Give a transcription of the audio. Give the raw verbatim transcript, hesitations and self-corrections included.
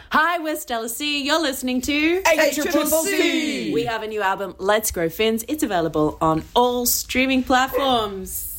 Hi, we're Stella C. You're listening to H Triple C. We have a new album, Let's Grow Fins. It's available on all streaming platforms.